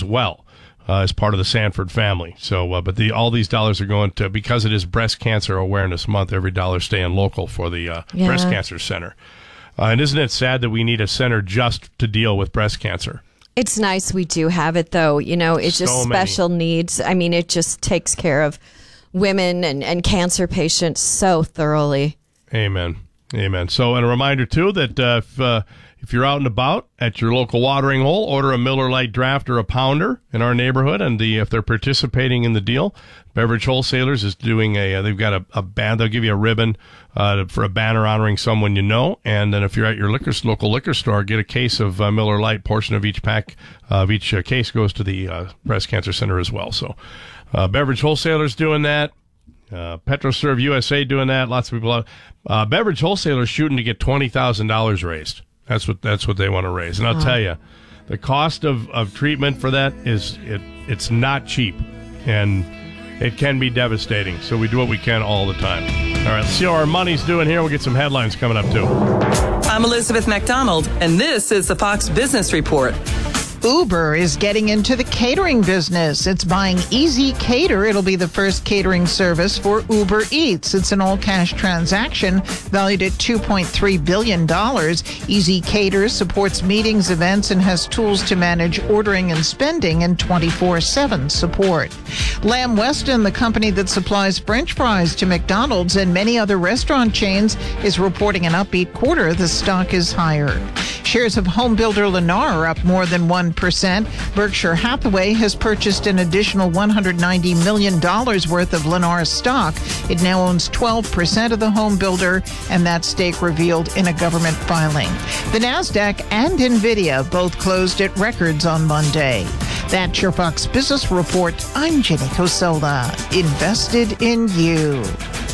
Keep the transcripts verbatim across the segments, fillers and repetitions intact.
as well. Uh, as part of the Sanford family. So, uh, but the all these dollars are going to, because it is Breast Cancer Awareness Month, every dollar staying local for the uh, yeah. Breast Cancer Center. Uh, and isn't it sad that we need a center just to deal with breast cancer? It's nice we do have it, though. You know, it's so just special many. needs. I mean, it just takes care of women and, and cancer patients so thoroughly. Amen. Amen. So, and a reminder, too, that uh, if, uh, if you're out and about at your local watering hole, order a Miller Lite draft or a pounder in our neighborhood. And the if they're participating in the deal, Beverage Wholesalers is doing a, uh, they've got a, a band, they'll give you a ribbon uh, for a banner honoring someone you know. And then if you're at your liquor, local liquor store, get a case of uh, Miller Lite. Portion of each pack, uh, of each uh, case goes to the uh, Breast Cancer Center as well. So uh, Beverage Wholesalers doing that. Uh, PetroServe U S A doing that. Lots of people out. Uh, Beverage Wholesalers shooting to get twenty thousand dollars raised. That's what that's what they want to raise. And I'll tell you, the cost of, of treatment for that is it it's not cheap, and it can be devastating. So we do what we can all the time. All right, let's see how our money's doing here. We'll get some headlines coming up too. I'm Elizabeth McDonald, and this is the Fox Business Report. Uber is getting into the catering business. It's buying Easy Cater. It'll be the first catering service for Uber Eats. It's an all-cash transaction valued at two point three billion dollars. Easy Cater supports meetings, events, and has tools to manage ordering and spending and twenty-four seven support. Lamb Weston, the company that supplies French fries to McDonald's and many other restaurant chains, is reporting an upbeat quarter. The stock is higher. Shares of home builder Lennar are up more than one percent. Berkshire Hathaway has purchased an additional one hundred ninety million dollars worth of Lennar stock. It now owns twelve percent of the home builder, and that stake revealed in a government filing. The NASDAQ and NVIDIA both closed at records on Monday. That's your Fox Business Report. I'm Jenny Cosola. Invested in you.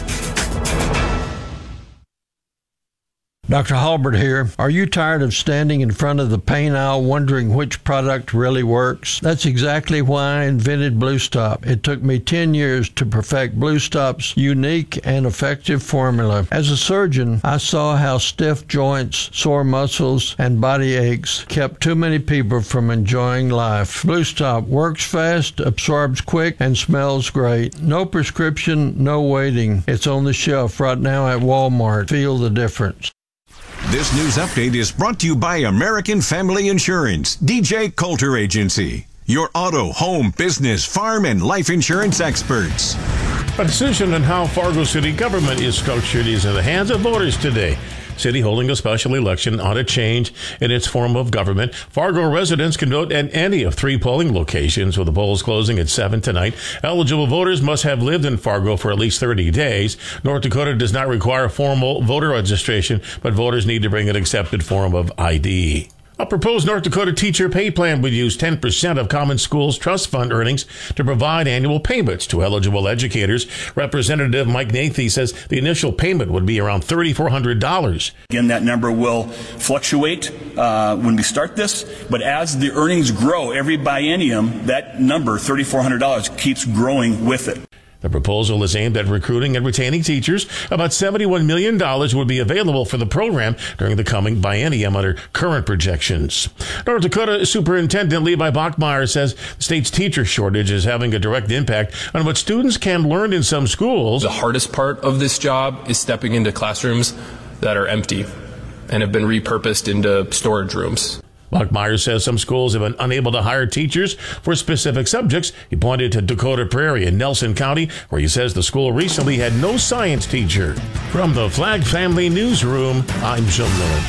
Doctor Halbert here. Are you tired of standing in front of the pain aisle wondering which product really works? That's exactly why I invented Blue Stop. It took me ten years to perfect Blue Stop's unique and effective formula. As a surgeon, I saw how stiff joints, sore muscles, and body aches kept too many people from enjoying life. Blue Stop works fast, absorbs quick, and smells great. No prescription, no waiting. It's on the shelf right now at Walmart. Feel the difference. This news update is brought to you by American Family Insurance, D J Coulter Agency, your auto, home, business, farm, and life insurance experts. A decision on how Fargo City government is structured is in the hands of voters today. City holding a special election on a change in its form of government. Fargo residents can vote at any of three polling locations, with the polls closing at seven tonight. Eligible voters must have lived in Fargo for at least thirty days. North Dakota does not require formal voter registration, but voters need to bring an accepted form of I D. A proposed North Dakota teacher pay plan would use ten percent of Common Schools Trust Fund earnings to provide annual payments to eligible educators. Representative Mike Nathy says the initial payment would be around three thousand four hundred dollars. Again, that number will fluctuate uh, when we start this, but as the earnings grow every biennium, that number, three thousand four hundred dollars, keeps growing with it. The proposal is aimed at recruiting and retaining teachers. About seventy-one million dollars would be available for the program during the coming biennium under current projections. North Dakota Superintendent Levi Bachmeyer says the state's teacher shortage is having a direct impact on what students can learn in some schools. The hardest part of this job is stepping into classrooms that are empty and have been repurposed into storage rooms. Bachmeyer says some schools have been unable to hire teachers for specific subjects. He pointed to Dakota Prairie in Nelson County, where he says the school recently had no science teacher. From the Flag Family Newsroom, I'm Jim Miller.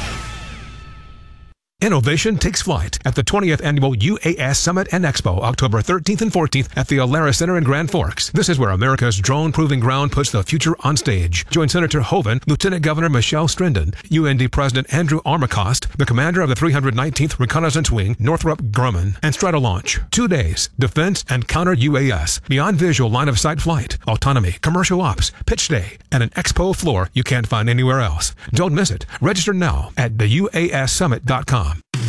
Innovation takes flight at the twentieth Annual U A S Summit and Expo, October thirteenth and fourteenth at the Alara Center in Grand Forks. This is where America's drone-proving ground puts the future on stage. Join Senator Hoeven, Lieutenant Governor Michelle Strindon, U N D President Andrew Armacost, the commander of the three hundred nineteenth Reconnaissance Wing, Northrop Grumman, and Stratolaunch. Two days, defense and counter U A S, beyond visual line-of-sight flight, autonomy, commercial ops, pitch day, and an expo floor you can't find anywhere else. Don't miss it. Register now at the U A S summit dot com.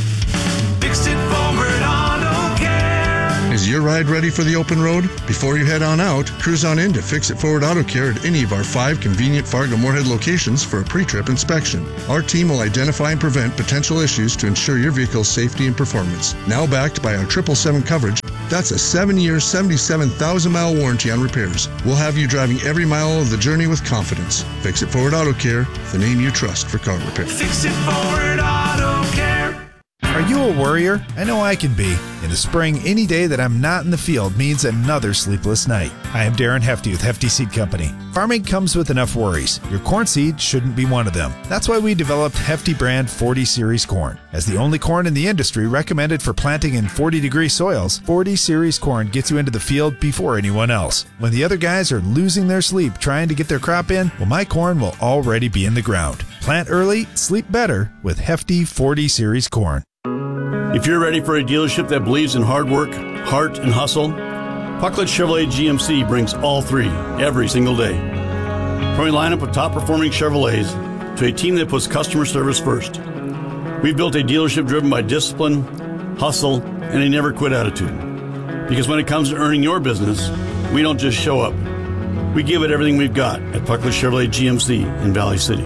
Is your ride ready for the open road? Before you head on out, cruise on in to Fix It Forward Auto Care at any of our five convenient Fargo-Moorhead locations for a pre-trip inspection. Our team will identify and prevent potential issues to ensure your vehicle's safety and performance. Now backed by our triple seven coverage, That's a seven-year, seventy-seven thousand mile warranty on repairs. We'll have you driving every mile of the journey with confidence. Fix It Forward Auto Care, the name you trust for car repair. Fix It Forward Auto Care. Are you a worrier? I know I can be. In the spring, any day that I'm not in the field means another sleepless night. I am Darren Hefty with Hefty Seed Company. Farming comes with enough worries. Your corn seed shouldn't be one of them. That's why we developed Hefty brand forty series corn. As the only corn in the industry recommended for planting in forty degree soils, forty series corn gets you into the field before anyone else. When the other guys are losing their sleep trying to get their crop in, well, my corn will already be in the ground. Plant early, sleep better with Hefty forty series corn. If you're ready for a dealership that believes in hard work, heart, and hustle, Pucklet Chevrolet G M C brings all three every single day. From a lineup of top-performing Chevrolets to a team that puts customer service first, we've built a dealership driven by discipline, hustle, and a never-quit attitude. Because when it comes to earning your business, we don't just show up. We give it everything we've got at Pucklet Chevrolet G M C in Valley City.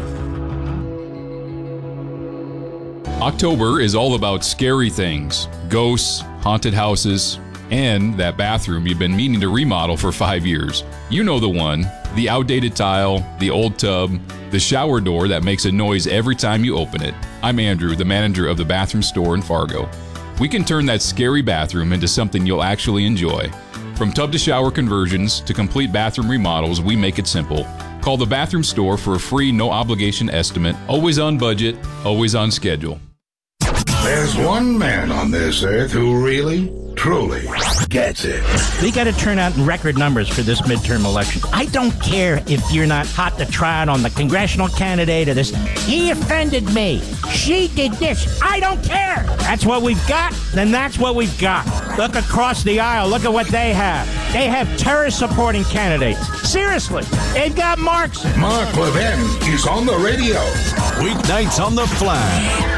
October is all about scary things, ghosts, haunted houses, and that bathroom you've been meaning to remodel for five years. You know the one, the outdated tile, the old tub, the shower door that makes a noise every time you open it. I'm Andrew, the manager of the bathroom store in Fargo. We can turn that scary bathroom into something you'll actually enjoy. From tub to shower conversions to complete bathroom remodels, we make it simple. Call the bathroom store for a free no-obligation estimate, always on budget, always on schedule. There's one man on this earth who really, truly gets it. We got to turn out in record numbers for this midterm election. I don't care if you're not hot to trot on the congressional candidate or this. He offended me. She did this. I don't care. That's what we've got, then that's what we've got. Look across the aisle. Look at what they have. They have terror-supporting candidates. Seriously. They've got Marx. Mark Levin is on the radio. Weeknights on the Flag.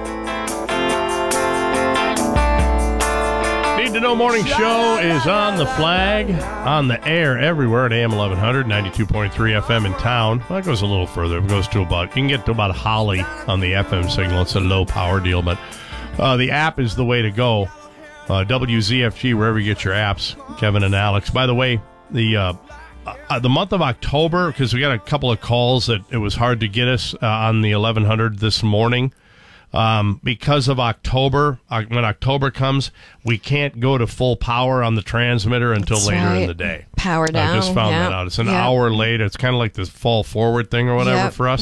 Need to Know Morning Show is on the Flag, on the air everywhere at A M eleven hundred, ninety-two point three F M in town. Well, that goes a little further. It goes to about, you can get to about Holly on the F M signal. It's a low power deal, but uh, the app is the way to go. Uh, W Z F G, wherever you get your apps, Kevin and Alex. By the way, the uh, uh, the month of October, because we got a couple of calls that it was hard to get us uh, on the eleven hundred this morning. Um, because of October, uh, when October comes, we can't go to full power on the transmitter until That's later right. in the day. Power down. I just found yep. that out. It's an yep. hour later. It's kind of like this fall forward thing or whatever yep. for us.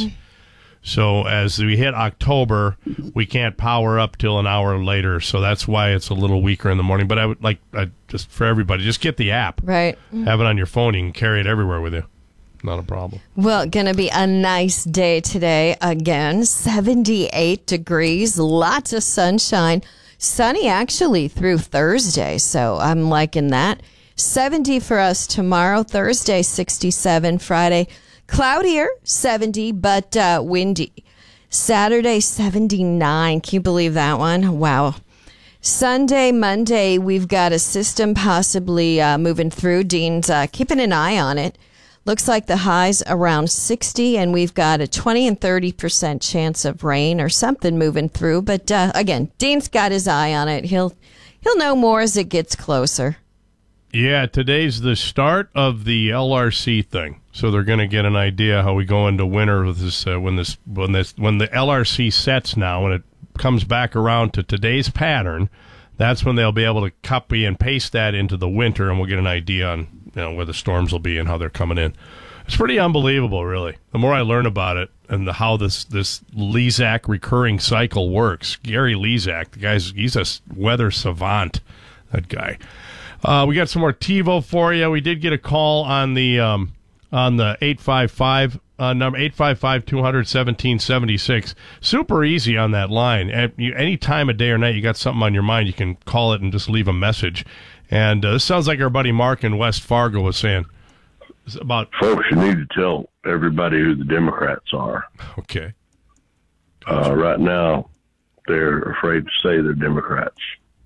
So as we hit October, we can't power up till an hour later. So that's why it's a little weaker in the morning. But I would like, I, just for everybody, just get the app. Right. Have it on your phone. You can carry it everywhere with you. Not a problem. Well, going to be a nice day today. Again, seventy-eight degrees, lots of sunshine. Sunny actually through Thursday, so I'm liking that. seventy for us tomorrow. Thursday, sixty-seven. Friday, cloudier, seventy, but uh, windy. Saturday, seventy-nine. Can you believe that one? Wow. Sunday, Monday, we've got a system possibly uh, moving through. Dean's uh, keeping an eye on it. Looks like the high's around sixty, and we've got a twenty and thirty percent chance of rain or something moving through. But uh, again, Dean's got his eye on it. He'll he'll know more as it gets closer. Yeah, today's the start of the L R C thing, so they're going to get an idea how we go into winter with this uh, when this when this when the L R C sets now, when it comes back around to today's pattern. That's when they'll be able to copy and paste that into the winter, and we'll get an idea on, you know, where the storms will be and how they're coming in. It's pretty unbelievable, really. The more I learn about it and the, how this this Lezak recurring cycle works. Gary Lezak, the guy's he's a weather savant. That guy. Uh, we got some more TiVo for you. We did get a call on the um, on the eight five five uh, number eight five five, two hundred, seventeen seventy-six. Super easy on that line. At you, any time of day or night you got something on your mind, you can call it and just leave a message. And uh, this sounds like our buddy Mark in West Fargo was saying. It's about folks, you need to tell everybody who the Democrats are. Okay. Uh, right now, they're afraid to say they're Democrats.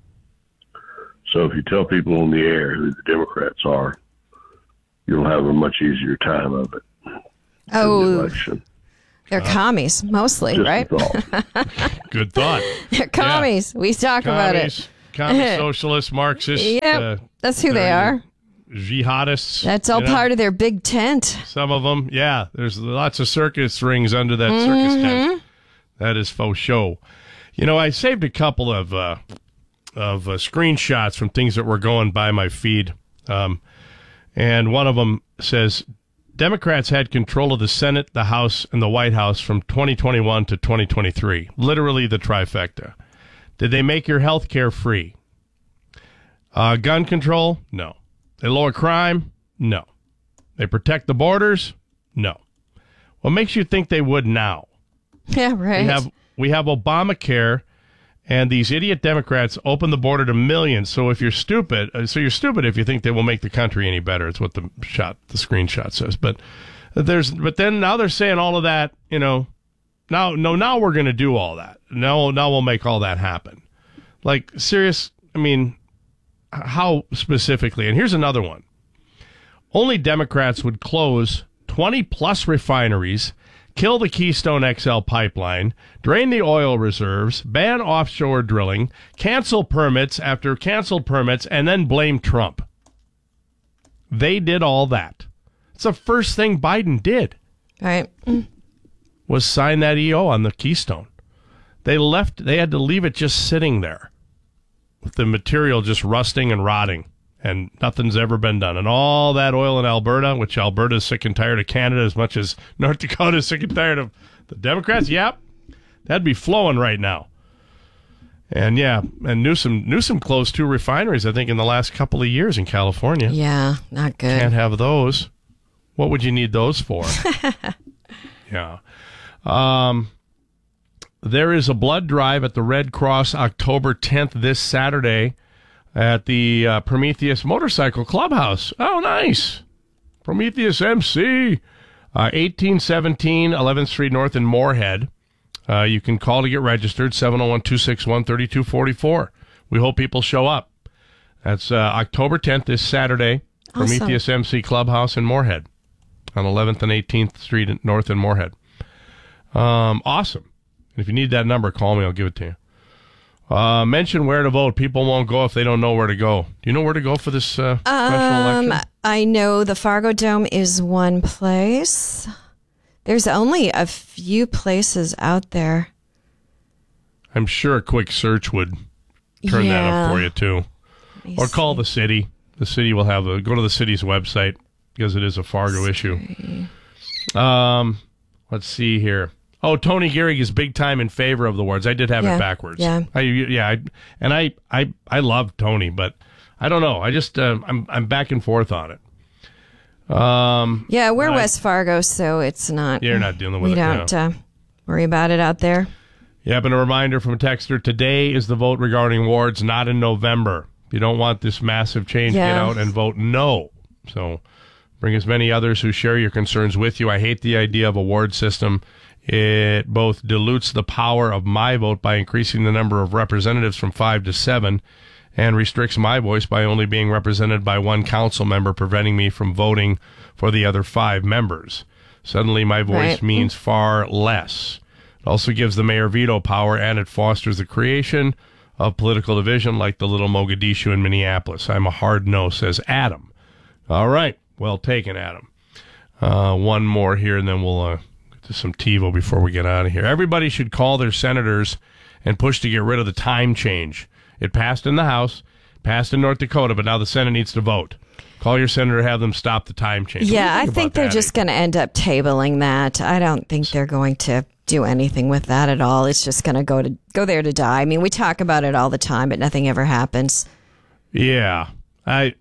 So if you tell people on the air who the Democrats are, you'll have a much easier time of it. Oh, in the election. They're uh, commies, mostly, just right? A thought. Good thought. They're commies. Yeah. We talk commies. about it. Communist, socialist, Marxist. Yep, uh, that's who they are. Jihadists. That's all you know? part of their big tent. Some of them, yeah. There's lots of circus rings under that mm-hmm. circus tent. That is faux show. You know, I saved a couple of uh, of uh, screenshots from things that were going by my feed. Um, and one of them says, Democrats had control of the Senate, the House, and the White House from twenty twenty-one to twenty twenty-three. Literally the trifecta. Did they make your health care free? Uh, gun control? No. They lower crime? No. They protect the borders? No. What makes you think they would now? Yeah, right. We have we have Obamacare, and these idiot Democrats open the border to millions. So if you're stupid, uh, so you're stupid if you think they will make the country any better. It's what the shot, the screenshot says. But there's, but then now they're saying all of that. You know, now no, now we're going to do all that. Now, now we'll make all that happen. Like serious. I mean. How specifically? And here's another one. Only Democrats would close twenty plus refineries, kill the Keystone X L pipeline, drain the oil reserves, ban offshore drilling, cancel permits after canceled permits, and then blame Trump. They did all that. It's the first thing Biden did. Right. Was sign that E O on the Keystone. They left, they had to leave it just sitting there, with the material just rusting and rotting, and nothing's ever been done. And all that oil in Alberta, which Alberta is sick and tired of Canada as much as North Dakota is sick and tired of the Democrats, yep, that'd be flowing right now. And yeah, and Newsom Newsom closed two refineries, I think, in the last couple of years in California. Yeah, not good. Can't have those. What would you need those for? Yeah. Um... There is a blood drive at the Red Cross October tenth this Saturday at the uh, Prometheus Motorcycle Clubhouse. Oh, nice. Prometheus M C, uh, eighteen seventeen eleventh Street North in Moorhead. Uh, you can call to get registered, seven oh one, two six one, three two four four. We hope people show up. That's uh, October tenth this Saturday, awesome. Prometheus M C Clubhouse in Moorhead on eleventh and eighteenth Street North in Moorhead. Um, awesome. If you need that number, call me. I'll give it to you. Uh, mention where to vote. People won't go if they don't know where to go. Do you know where to go for this uh, special um, election? I know the Fargo Dome is one place. There's only a few places out there. I'm sure a quick search would turn yeah. that up for you, too. Or see. Call the city. The city will have a... Go to the city's website, because it is a Fargo Sorry. issue. Um, let's see here. Oh, Tony Gehrig is big time in favor of the awards. I did have yeah, it backwards. Yeah, I, yeah, I, and I, I, I love Tony, but I don't know. I just, uh, I'm, I'm back and forth on it. Um, yeah, we're I, West Fargo, so it's not. You're not dealing with we it. We don't uh, worry about it out there. Yeah, but a reminder from a texter: today is the vote regarding awards, not in November. If you don't want this massive change, yeah. get out and vote no. So, bring as many others who share your concerns with you. I hate the idea of a award system. It both dilutes the power of my vote by increasing the number of representatives from five to seven and restricts my voice by only being represented by one council member, preventing me from voting for the other five members. Suddenly, my voice right. means far less. It also gives the mayor veto power, and it fosters the creation of political division like the little Mogadishu in Minneapolis. I'm a hard no, says Adam. All right. Well taken, Adam. Uh, one more here, and then we'll... Uh, some TiVo before we get out of here. Everybody should call their senators and push to get rid of the time change. It passed in the House, passed in North Dakota, but now the Senate needs to vote. Call your senator, have them stop the time change. Yeah, think I think they're that, just going to end up tabling that. I don't think they're going to do anything with that at all. It's just going to go to go there to die. I mean, we talk about it all the time, but nothing ever happens. Yeah, I,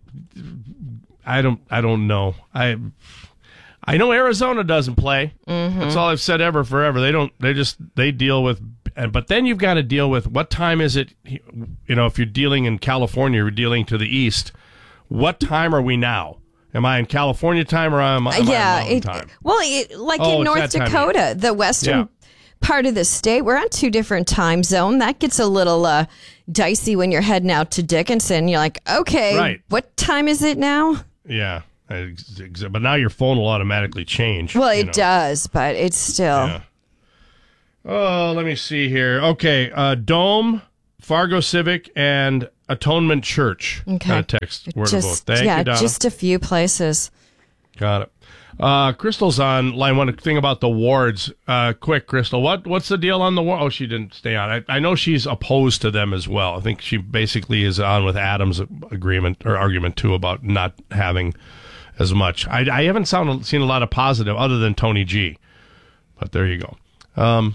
I don't, I don't know. I. I know Arizona doesn't play. Mm-hmm. That's all I've said ever, forever. They don't. They just they deal with. But then you've got to deal with what time is it? You know, if you're dealing in California, you're dealing to the east. What time are we now? Am I in California time or am, am yeah, I in Mountain it, time? Well, it, like oh, in North Dakota, the western yeah. part of the state, we're on two different time zones. That gets a little uh, dicey when you're heading out to Dickinson. You're like, okay, right. what time is it now? Yeah. But now your phone will automatically change. Well, it know. does, but it's still. Yeah. Oh, let me see here. Okay, uh, Dome Fargo Civic and Atonement Church. Okay. Got a text. Where to vote. Just, Thank yeah, you, Donna. just a few places. Got it. Uh, Crystal's on line. One thing about the wards. Uh, quick, Crystal. What what's the deal on the ward? Oh, she didn't stay on. I, I know she's opposed to them as well. I think she basically is on with Adam's agreement or argument too about not having as much. I, I haven't sound, seen a lot of positive other than Tony G. But there you go. Um,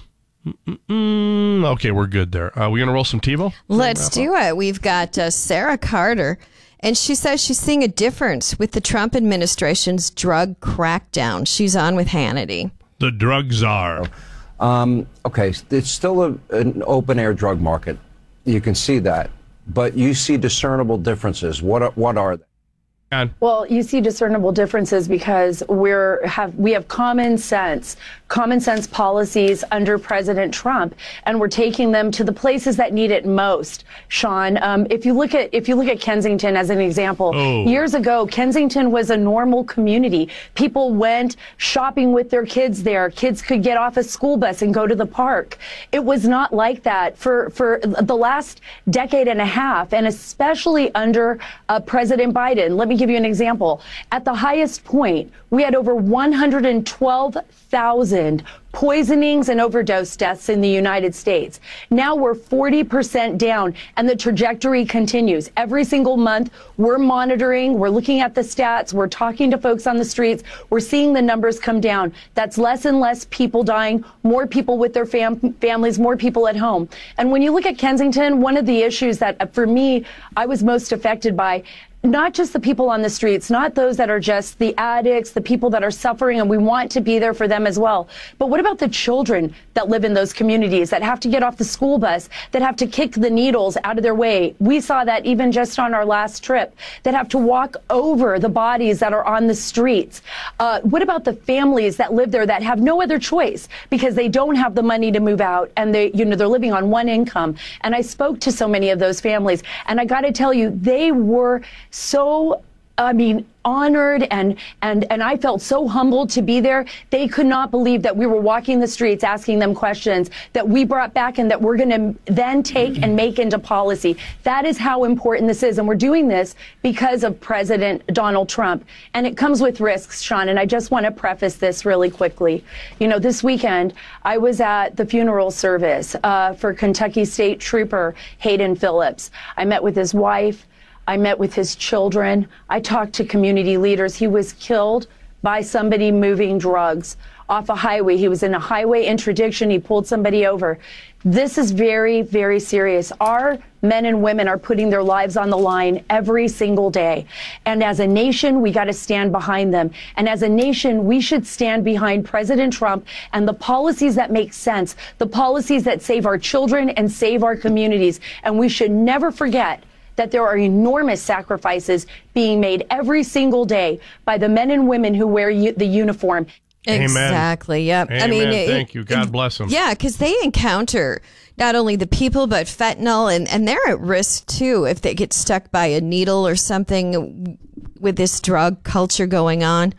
mm, okay, we're good there. Are we going to roll some TiVo? Let's do it. We've got uh, Sarah Carter, and she says she's seeing a difference with the Trump administration's drug crackdown. She's on with Hannity. The drug czar. Um, okay, it's still a, an open-air drug market. You can see that. But you see discernible differences. What are, what are they? Well, you see discernible differences because we're have we have common sense, common sense policies under President Trump, and we're taking them to the places that need it most. Sean, um, if you look at if you look at Kensington as an example, Oh. years ago Kensington was a normal community. People went shopping with their kids there. Kids could get off a school bus and go to the park. It was not like that for for the last decade and a half, and especially under uh, President Biden. Let me give you an example. At the highest point, we had over one hundred twelve thousand poisonings and overdose deaths in the United States. Now we're forty percent down, and the trajectory continues. Every single month, we're monitoring, we're looking at the stats, we're talking to folks on the streets, we're seeing the numbers come down. That's less and less people dying, more people with their fam- families, more people at home. And when you look at Kensington, one of the issues that, uh, for me, I was most affected by, not just the people on the streets, not those that are just the addicts, the people that are suffering, and we want to be there for them as well. But what about the children that live in those communities, that have to get off the school bus, that have to kick the needles out of their way? We saw that even just on our last trip, that have to walk over the bodies that are on the streets. Uh, what about the families that live there that have no other choice because they don't have the money to move out, and they, you know, they're living on one income? And I spoke to so many of those families, and I got to tell you, they were so, I mean, honored, and, and, and I felt so humbled to be there. They could not believe that we were walking the streets asking them questions that we brought back and that we're going to then take and make into policy. That is how important this is. And we're doing this because of President Donald Trump. And it comes with risks, Sean. And I just want to preface this really quickly. You know, this weekend, I was at the funeral service uh, for Kentucky State Trooper Hayden Phillips. I met with his wife. I met with his children. I talked to community leaders. He was killed by somebody moving drugs off a highway. He was in a highway interdiction. He pulled somebody over. This is very, very serious. Our men and women are putting their lives on the line every single day. And as a nation, we got to stand behind them. And as a nation, we should stand behind President Trump and the policies that make sense, the policies that save our children and save our communities. And we should never forget that there are enormous sacrifices being made every single day by the men and women who wear u- the uniform. Exactly. Yep. Amen. I mean, it- Thank you. God bless them. Yeah, because they encounter not only the people, but fentanyl, and, and they're at risk too if they get stuck by a needle or something with this drug culture going on.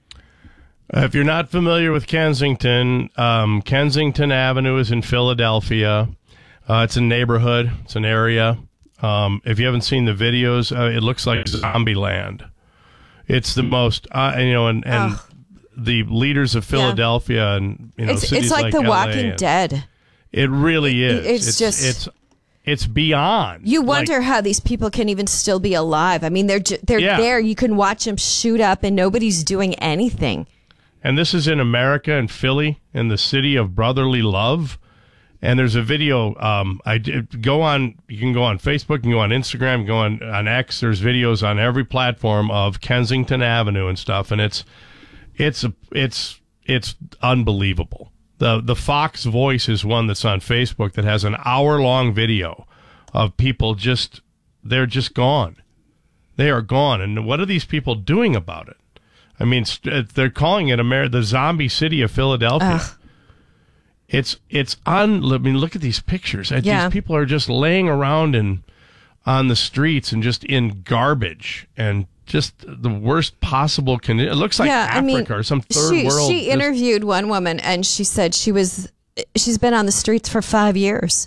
Uh, if you're not familiar with Kensington, um, Kensington Avenue is in Philadelphia. Uh, it's a neighborhood. It's an area. Um, if you haven't seen the videos, uh, it looks like Zombieland. It's the most, uh, you know, and, and the leaders of Philadelphia and, you know, It's, cities it's like, The L A Walking and- Dead. It really is. It's just- it's it's beyond. You wonder Like, how these people can even still be alive. I mean, they're ju- they're Yeah. there. You can watch them shoot up, and nobody's doing anything. and this is in America, in Philly, in the city of brotherly love. And there's a video. Um, I did, go on. You can go on Facebook. You can go on Instagram. Go on on X. There's videos on every platform of Kensington Avenue and stuff. And it's it's it's it's unbelievable. The the Fox Voice is one that's on Facebook that has an hour long video of people just they're just gone. They are gone. And what are these people doing about it? I mean, st- they're calling it Amer- the zombie city of Philadelphia. Ugh. It's it's un. I mean, look at these pictures. Uh, Yeah. These people are just laying around and on the streets and just in garbage and just the worst possible condition. It looks like yeah, Africa I mean, or some third she, world. She just- interviewed one woman, and she said she was she's been on the streets for five years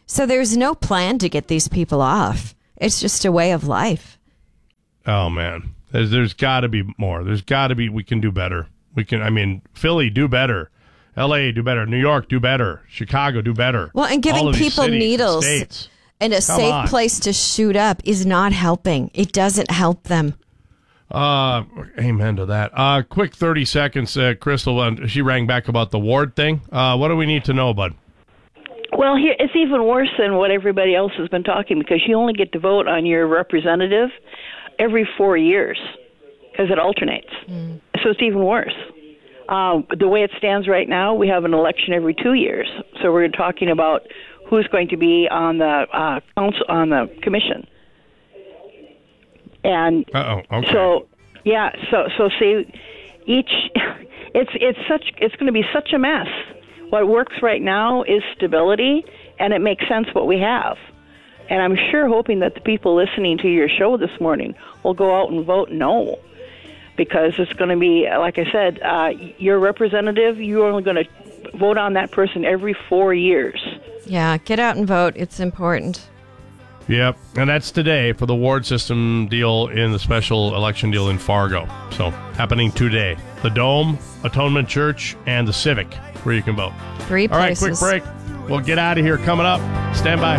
So there's no plan to get these people off. It's just a way of life. Oh, man. There's, there's got to be more. There's got to be, we can do better. We can, I mean, Philly, do better. L A, do better. New York, do better. Chicago, do better. Well, and giving people needles and, and a Come safe on. place to shoot up is not helping. It doesn't help them. Uh, amen to that. Uh, quick thirty seconds, uh, Crystal. Uh, she rang back about the ward thing. Uh, what do we need to know, bud? Well, here it's even worse than what everybody else has been talking, because you only get to vote on your representative every four years because it alternates. Mm. So it's even worse. Um, the way it stands right now, we have an election every two years. So we're talking about who's going to be on the uh, council, on the commission. And Uh-oh, okay. so, yeah, so so see, each it's it's such it's going to be such a mess. What works right now is stability, and it makes sense what we have. And I'm sure hoping that the people listening to your show this morning will go out and vote no, because it's going to be, like I said, uh, your representative, you're only going to vote on that person every four years. Yeah, get out and vote. It's important. Yep, and that's today for the ward system deal in the special election deal in Fargo. So, happening today. The Dome, Atonement Church, and the Civic, where you can vote. Three All right, places. quick break. We'll get out of here. Coming up. Stand by.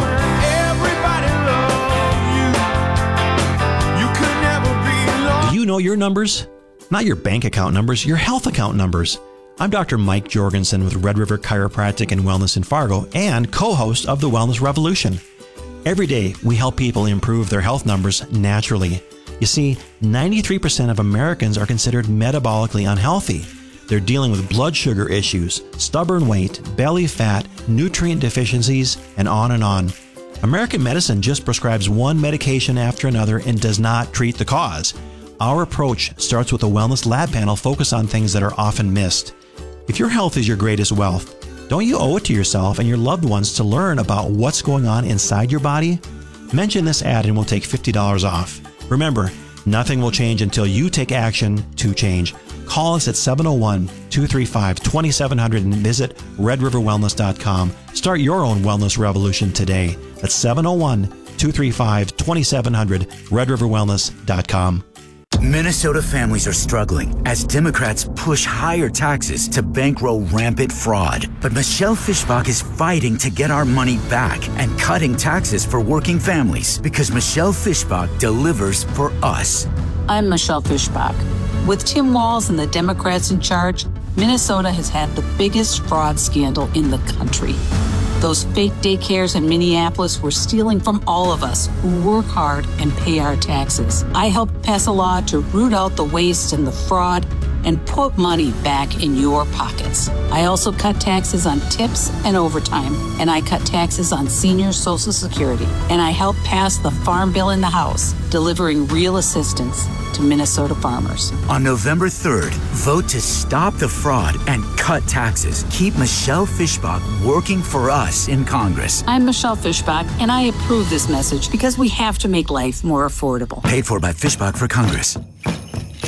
Do you know your numbers? Not your bank account numbers, your health account numbers. I'm Doctor Mike Jorgensen with Red River Chiropractic and Wellness in Fargo and co-host of the Wellness Revolution. Every day, we help people improve their health numbers naturally. You see, ninety-three percent of Americans are considered metabolically unhealthy. They're dealing with blood sugar issues, stubborn weight, belly fat, nutrient deficiencies, and on and on. American medicine just prescribes one medication after another and does not treat the cause. Our approach starts with a wellness lab panel focused on things that are often missed. If your health is your greatest wealth, don't you owe it to yourself and your loved ones to learn about what's going on inside your body? Mention this ad and we'll take fifty dollars off. Remember, nothing will change until you take action to change. Call us at seven oh one, two three five, two seven zero zero and visit red river wellness dot com. Start your own wellness revolution today. That's seven oh one, two three five, two seven zero zero, red river wellness dot com. Minnesota families are struggling as Democrats push higher taxes to bankroll rampant fraud. But Michelle Fischbach is fighting to get our money back and cutting taxes for working families because Michelle Fischbach delivers for us. I'm Michelle Fischbach. With Tim Walz and the Democrats in charge, Minnesota has had the biggest fraud scandal in the country. Those fake daycares in Minneapolis were stealing from all of us who work hard and pay our taxes. I helped pass a law to root out the waste and the fraud and put money back in your pockets. I also cut taxes on tips and overtime, and I cut taxes on senior Social Security. And I helped pass the Farm Bill in the House, delivering real assistance to Minnesota farmers. On November third, vote to stop the fraud and cut taxes. Keep Michelle Fischbach working for us in Congress. I'm Michelle Fischbach, and I approve this message because we have to make life more affordable. Paid for by Fischbach for Congress.